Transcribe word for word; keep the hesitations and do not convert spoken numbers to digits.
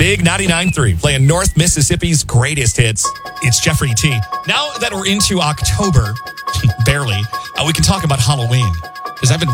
Big ninety-nine point three, playing North Mississippi's greatest hits. It's Jeffrey T. Now that we're into October, barely, uh, we can talk about Halloween. Because I've been